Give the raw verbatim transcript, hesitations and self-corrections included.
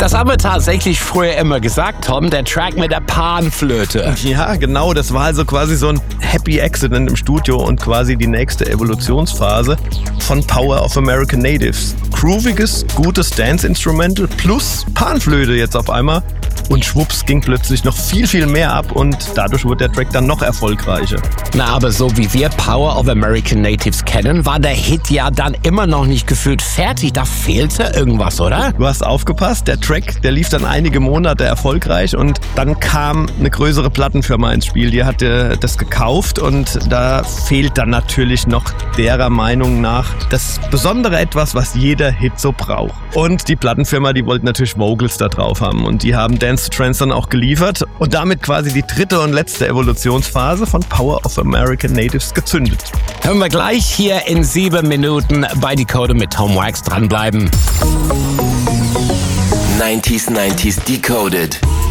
Das haben wir tatsächlich früher immer gesagt, Tom, der Track mit der Panflöte. Ja, genau, das war also quasi so ein Happy Accident im Studio und quasi die nächste Evolutionsphase von Power of American Natives. Grooviges, gutes Dance-Instrumental plus Panflöte jetzt auf einmal. Und schwupps ging plötzlich noch viel, viel mehr ab und dadurch wurde der Track dann noch erfolgreicher. Na, aber so wie wir Power of American Natives kennen, war der Hit ja dann immer noch nicht gefühlt fertig. Da fehlte irgendwas, oder? Du hast aufgepasst, der Track, der lief dann einige Monate erfolgreich und dann kam eine größere Plattenfirma ins Spiel. Die hatte das gekauft und da fehlt dann natürlich noch derer Meinung nach das besondere Etwas, was jeder Hit so braucht. Und die Plattenfirma, die wollte natürlich Vocals da drauf haben und die haben Dance to Trance dann auch geliefert und damit quasi die dritte und letzte Evolutionsphase von Power of American Natives gezündet. Hören wir gleich hier in sieben Minuten bei Decoded mit Tom Wax. Dranbleiben. neunziger neunzig Decoded.